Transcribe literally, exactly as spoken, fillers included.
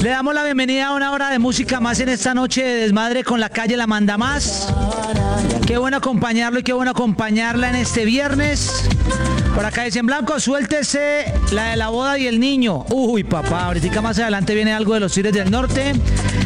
Le damos la bienvenida a una hora de música más en esta noche de desmadre con La Calle La Manda Más. Qué bueno acompañarlo y qué bueno acompañarla en este viernes. Por acá dicen, Blanco, suéltese la de la boda y el niño. Uy, papá, ahorita más adelante viene algo de los Tigres del Norte.